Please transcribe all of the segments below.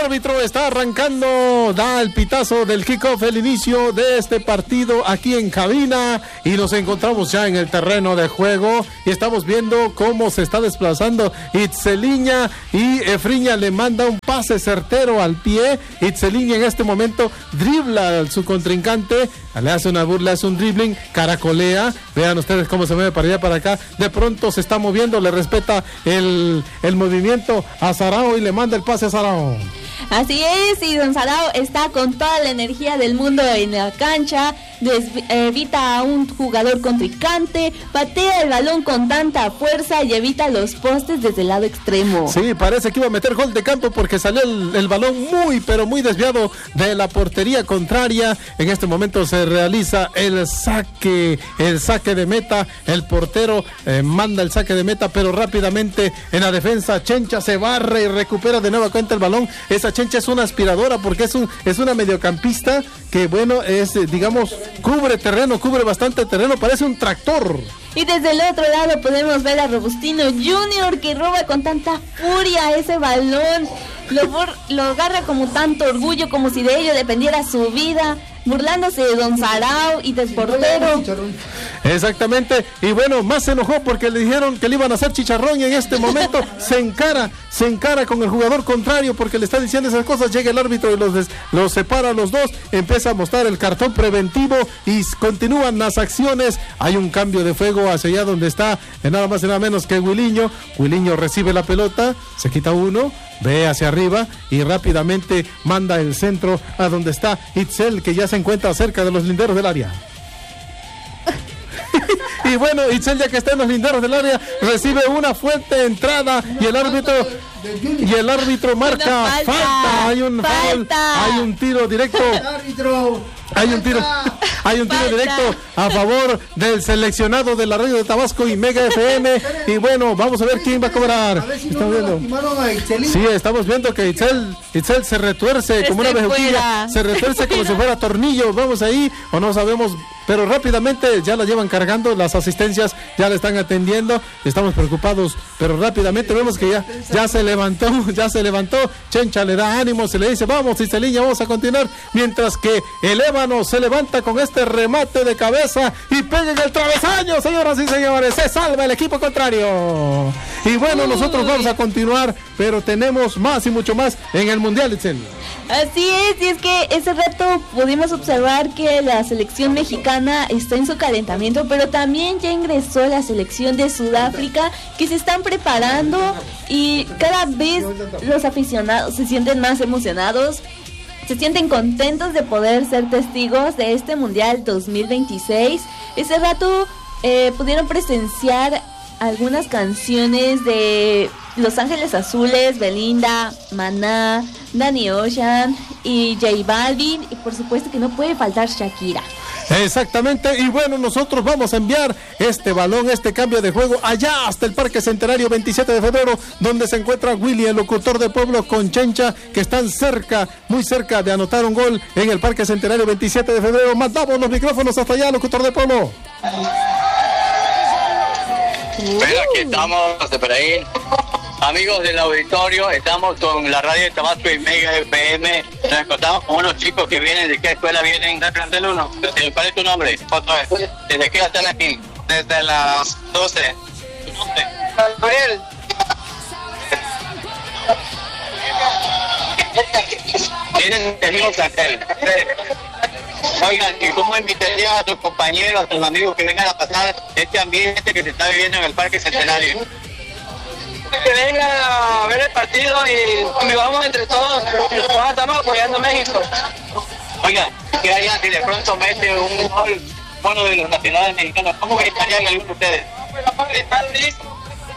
árbitro está arrancando, da el pitazo del kickoff, el inicio de este partido aquí en cabina, y nos encontramos ya en el terreno de juego y estamos viendo cómo se está desplazando Itzeliña, y Efriña le manda un pase certero al pie. Itzeliña en este momento dribla a su contrincante, le hace una burla, hace un dribbling, caracolea, vean ustedes cómo se mueve para allá, para acá, de pronto se está moviendo, le respeta el movimiento a Sarao y le manda el pase a Sarao. Así es, y don Sarao está con toda la energía del mundo en la cancha, evita a un jugador contrincante, patea el balón con tanta fuerza y evita los postes desde el lado extremo. Sí, parece que iba a meter gol de campo porque salió el balón pero muy desviado de la portería contraria. En este momento se realiza el saque de meta, el portero manda el saque de meta, pero rápidamente en la defensa Chencha se barre y recupera de nueva cuenta el balón. Esa Chencha es una aspiradora porque es una mediocampista que, bueno, es, digamos, cubre bastante terreno, parece un tractor. Y desde el otro lado podemos ver a Robustino Junior, que roba con tanta furia ese balón, lo agarra como tanto orgullo, como si de ello dependiera su vida, burlándose de don Sarao y del portero. Exactamente, y bueno, más se enojó porque le dijeron que le iban a hacer chicharrón, y en este momento se encara con el jugador contrario porque le está diciendo esas cosas. Llega el árbitro y los separa a los dos, empieza a mostrar el cartón preventivo y continúan las acciones. Hay un cambio de fuego hacia allá donde está nada más y nada menos que Williño. Williño recibe la pelota, se quita uno, ve hacia arriba y rápidamente manda el centro a donde está Itzel, que ya se encuentra cerca de los linderos del área. Y bueno, Itzel, ya que está en los linderos del área, recibe una fuerte entrada y el árbitro marca falta. Hay un foul, hay un tiro directo. Hay un tiro directo a favor del seleccionado de la radio de Tabasco y Mega FM. Y bueno, vamos a ver quién va a cobrar. Estamos viendo que Itzel se retuerce como una bejuquilla, se retuerce como si fuera tornillo. Vamos ahí, o no sabemos, pero rápidamente ya la llevan cargando, las asistencias ya la están atendiendo. Estamos preocupados, pero rápidamente vemos que ya se levantó. Chencha le da ánimo, se le dice: vamos, Itzeliña, vamos a continuar, mientras que el Ébano se levanta con este remate de cabeza y pega en el travesaño, señoras y señores. Se salva el equipo contrario. Y bueno, nosotros vamos a continuar, pero tenemos más y mucho más en el Mundial, Itzel. Así es, y es que ese rato pudimos observar que la selección mexicana está en su calentamiento, pero también ya ingresó la selección de Sudáfrica, que se están preparando, y cada vez los aficionados se sienten más emocionados, se sienten contentos de poder ser testigos de este Mundial 2026. Ese rato pudieron presenciar algunas canciones de Los Ángeles Azules, Belinda, Maná, Danny Ocean y J Balvin, y por supuesto que no puede faltar Shakira. Exactamente, y bueno, nosotros vamos a enviar este balón, este cambio de juego allá hasta el Parque Centenario 27 de febrero, donde se encuentra Willy, el locutor de pueblo, con Chencha, que están muy cerca de anotar un gol en el Parque Centenario 27 de febrero. Mandamos los micrófonos hasta allá, locutor de pueblo. Bueno, aquí estamos de Efraín. Amigos del auditorio, estamos con la radio de Tabasco y Mega FM. Nos encontramos con unos chicos que vienen. ¿De qué escuela vienen? ¿De plantel 1? ¿Cuál es tu nombre? Otra vez. ¿Desde qué están aquí? Desde las 12. ¿Tu nombre? Gabriel. Tienen el mismo plantel. Oigan, ¿y cómo invitaría a tus compañeros, a tus amigos que vengan a pasar este ambiente que se está viviendo en el Parque Centenario? Que vengan a ver el partido y vamos entre todos, estamos apoyando a México. Oigan, que hayan si de pronto mete un gol uno de los nacionales mexicanos, ¿cómo gritarían algunos de ustedes? Vamos a gritar listo.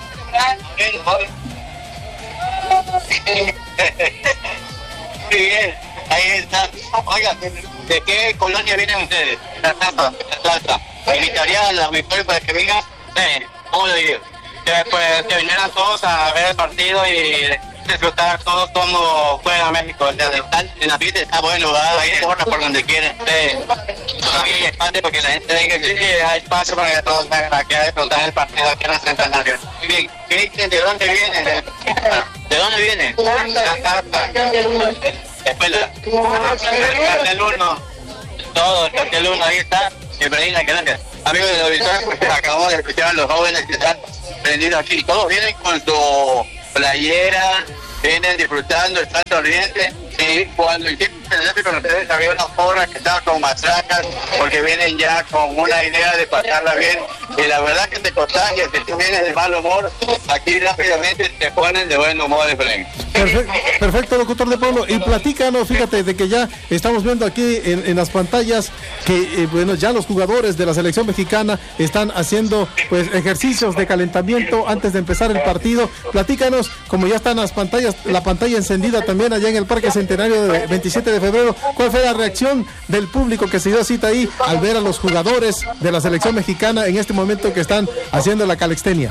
Muy bien, ahí está. Oigan, ¿de qué colonia vienen ustedes? La Plaza. Invitaría a los auditores para que vengan. ¿Cómo lo diría? Pues que vinieran todos a ver el partido y disfrutar todos como juega México. En la pista está bueno, ¿verdad? Ahí corra por donde quieren. Hay espacio porque la gente venga, sí, hay espacio para que todos vengan aquí a disfrutar el partido aquí en la Centenario. Muy bien, ¿de dónde vienen? ¿De dónde viene? Espera. El cartel 1. Todo el cartel 1, ahí está. Ibrahim, gracias. Amigos de Auditor, pues acabamos de escuchar a los jóvenes que están prendidos aquí. Todos vienen con su playera, vienen disfrutando, están sonrientes. Y cuando hicimos el con ustedes había una porra que estaba con matracas, porque vienen ya con una idea de pasarla bien. Y la verdad que te contagias, si tú vienes de mal humor, aquí rápidamente te ponen de buen humor, Efraín. Perfecto, locutor de pueblo. Y platícanos, fíjate, de que ya estamos viendo aquí en las pantallas que, bueno, ya los jugadores de la selección mexicana están haciendo, pues, ejercicios de calentamiento antes de empezar el partido. Platícanos, como ya están las pantallas, la pantalla encendida también allá en el Parque Centenario de 27 de febrero, ¿cuál fue la reacción del público que se dio cita ahí al ver a los jugadores de la selección mexicana en este momento que están haciendo la calistenia?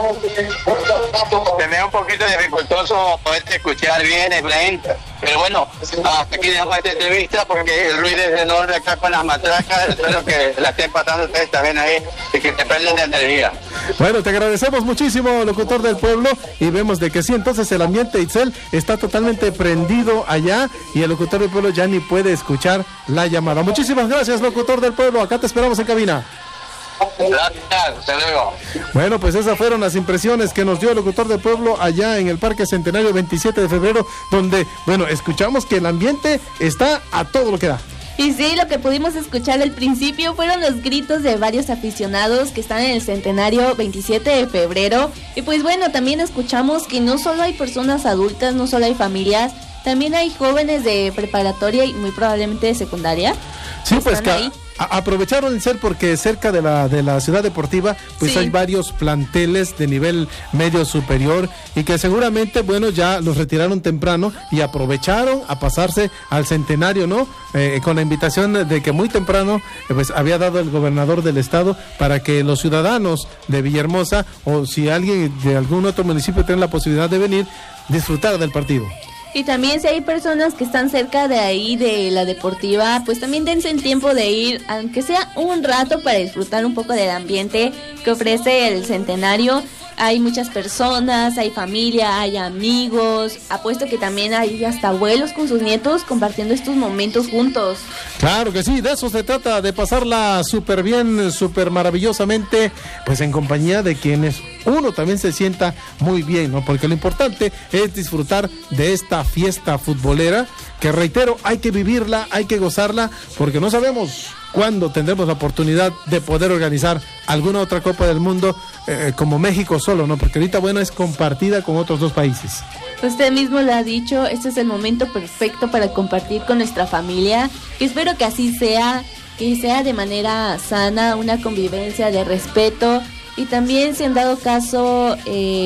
Se me da un poquito dificultoso poderte escuchar bien, Efraín, pero bueno, hasta aquí dejamos esta entrevista porque el ruido es enorme acá con las matracas. Espero que la estén pasando ustedes también ahí y que te prenden de energía. Bueno, te agradecemos muchísimo, locutor del pueblo, y vemos de que sí, entonces el ambiente, Itzel, está totalmente prendido allá y el locutor del pueblo ya ni puede escuchar la llamada. Muchísimas gracias, locutor del pueblo, acá te esperamos en cabina. Gracias, hasta luego. Bueno, pues esas fueron las impresiones que nos dio el locutor del pueblo allá en el Parque Centenario 27 de febrero, donde, bueno, escuchamos que el ambiente está a todo lo que da. Y sí, lo que pudimos escuchar al principio fueron los gritos de varios aficionados que están en el Centenario 27 de febrero. Y pues bueno, también escuchamos que no solo hay personas adultas, no solo hay familias, también hay jóvenes de preparatoria y muy probablemente de secundaria. Sí, pues que aprovecharon el ser porque cerca de la ciudad deportiva pues sí, hay varios planteles de nivel medio superior y que seguramente, bueno, ya los retiraron temprano y aprovecharon a pasarse al Centenario, ¿no? Con la invitación de que muy temprano pues había dado el gobernador del estado para que los ciudadanos de Villahermosa, o si alguien de algún otro municipio tiene la posibilidad de venir, disfrutar del partido. Y también si hay personas que están cerca de ahí, de la deportiva, pues también dense el tiempo de ir, aunque sea un rato, para disfrutar un poco del ambiente que ofrece el Centenario. Hay muchas personas, hay familia, hay amigos, apuesto que también hay hasta abuelos con sus nietos compartiendo estos momentos juntos. Claro que sí, de eso se trata, de pasarla súper bien, súper maravillosamente, pues en compañía de quienes uno también se sienta muy bien, ¿no? Porque lo importante es disfrutar de esta fiesta futbolera, que reitero, hay que vivirla, hay que gozarla, porque no sabemos cuándo tendremos la oportunidad de poder organizar alguna otra Copa del Mundo como México solo, ¿no? Porque ahorita, bueno, es compartida con otros dos países. Usted mismo lo ha dicho, este es el momento perfecto para compartir con nuestra familia, y espero que así sea, que sea de manera sana, una convivencia de respeto, y también si en dado caso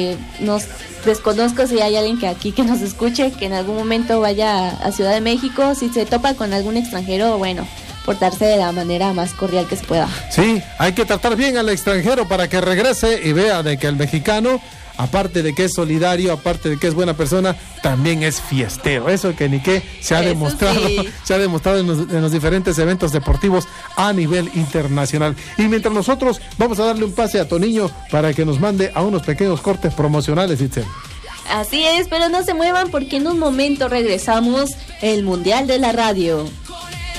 desconozco si hay alguien que nos escuche, que en algún momento vaya a Ciudad de México, si se topa con algún extranjero, bueno, portarse de la manera más cordial que se pueda. Sí, hay que tratar bien al extranjero para que regrese y vea de que el mexicano, aparte de que es solidario, aparte de que es buena persona, también es fiestero. Eso que ni qué se ha demostrado, sí, se ha demostrado en los diferentes eventos deportivos a nivel internacional. Y mientras nosotros vamos a darle un pase a Toniño para que nos mande a unos pequeños cortes promocionales, Itzel. Así es, pero no se muevan porque en un momento regresamos el Mundial de la Radio.